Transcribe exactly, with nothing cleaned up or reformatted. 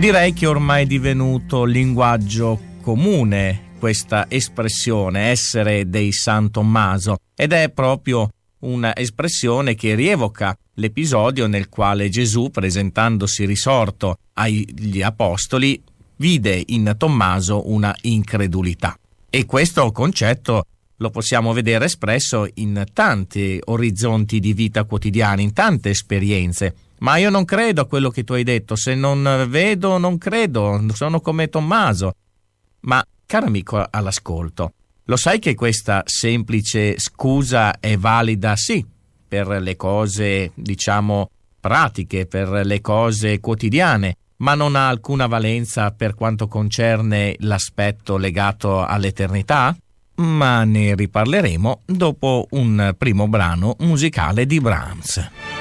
Direi che ormai è divenuto linguaggio comune questa espressione, essere dei San Tommaso, ed è proprio una espressione che rievoca l'episodio nel quale Gesù, presentandosi risorto agli apostoli, vide in Tommaso una incredulità. E questo concetto lo possiamo vedere espresso in tanti orizzonti di vita quotidiana, in tante esperienze. Ma io non credo a quello che tu hai detto, se non vedo non credo, sono come Tommaso. Ma, caro amico all'ascolto, lo sai che questa semplice scusa è valida, sì, per le cose, diciamo, pratiche, per le cose quotidiane, ma non ha alcuna valenza per quanto concerne l'aspetto legato all'eternità? Ma ne riparleremo dopo un primo brano musicale di Brahms.